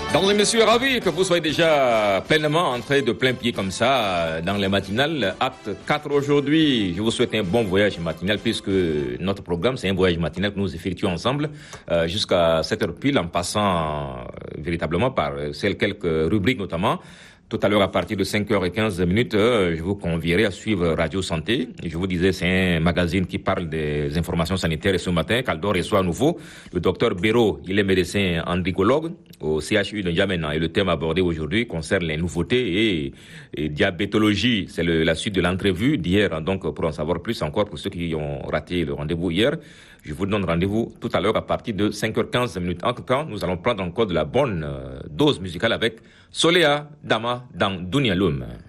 Mesdames et messieurs, ravi que vous soyez déjà pleinement entrés de plein pied comme ça dans les matinales. Acte 4 aujourd'hui. Je vous souhaite un bon voyage matinal puisque notre programme, c'est un voyage matinal que nous effectuons ensemble jusqu'à 7h pile en passant véritablement par quelques rubriques notamment. Tout à l'heure, à partir de 5h15, je vous convierai à suivre Radio Santé. Je vous disais, c'est un magazine qui parle des informations sanitaires. Et ce matin, Caldor reçoit à nouveau le docteur Béraud. Il est médecin andricologue au CHU de N'Djamena. Et le thème abordé aujourd'hui concerne les nouveautés et diabétologie. C'est la suite de l'entrevue d'hier. Donc, pour en savoir plus encore, pour ceux qui ont raté le rendez-vous hier, je vous donne rendez-vous tout à l'heure à partir de 5h15. En tout cas, nous allons prendre encore de la bonne dose musicale avec Soléa Dama dans Dunia Lum.